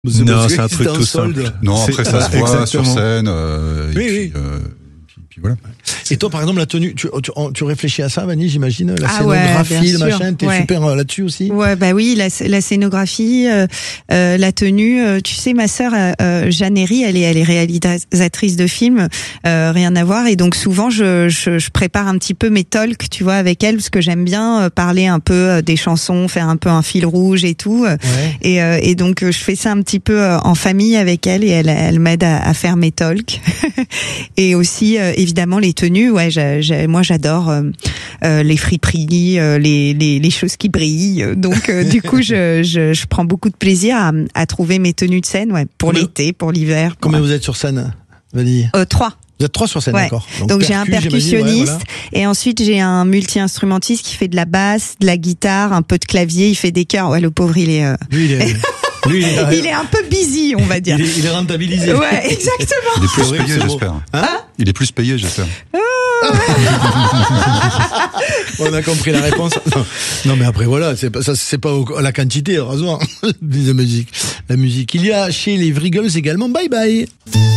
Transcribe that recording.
Non, c'est un truc tout simple. Non, après ça se voit sur scène. Oui. Puis voilà. Et toi, par exemple, la tenue, tu réfléchis à ça, Vanille, j'imagine, la scénographie, le machin, t'es super là-dessus aussi. Ouais, bah oui, la scénographie, la tenue. Tu sais, ma sœur Jeanne Herry, elle est réalisatrice de films, rien à voir. Et donc souvent, je prépare un petit peu mes talks, tu vois, avec elle, parce que j'aime bien parler un peu des chansons, faire un peu un fil rouge et tout. Ouais. Et donc je fais ça un petit peu en famille avec elle, et elle m'aide à faire mes talks. Et aussi évidemment les tenues. Ouais, moi j'adore les friperies, les choses qui brillent. Donc du coup je prends beaucoup de plaisir à trouver mes tenues de scène, ouais, pour l'été, pour l'hiver. Combien vous êtes sur scène, Vanille? 3. Vous êtes 3 sur scène, ouais. D'accord. Donc j'ai un percussionniste, et ensuite j'ai un multi-instrumentiste qui fait de la basse, de la guitare, un peu de clavier, il fait des chœurs. Ouais, le pauvre, il est il est un peu busy, on va dire. Il est rentabilisé. Ouais, exactement. Il est plus payé, j'espère. Il est plus payé, j'espère. On a compris la réponse. Non, mais après voilà, c'est pas la quantité, heureusement, de musique. La musique. Il y a chez les Vriggles également Bye Bye.